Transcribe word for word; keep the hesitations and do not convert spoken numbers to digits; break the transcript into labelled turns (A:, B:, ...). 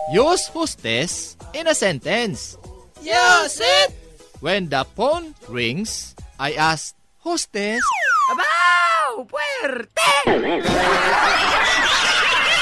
A: Use hostess in a sentence.
B: Use it!
A: When the phone rings, I ask, hostess?
B: Abaw! Puwerte!